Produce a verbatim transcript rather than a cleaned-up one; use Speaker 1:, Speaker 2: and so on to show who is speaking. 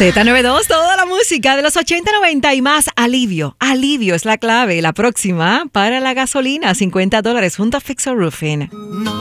Speaker 1: Z noventa y dos, toda la música de los ochenta, noventa y más. Alivio, alivio es la clave. La próxima para la gasolina, cincuenta dólares junto a Fixer Roofing.
Speaker 2: No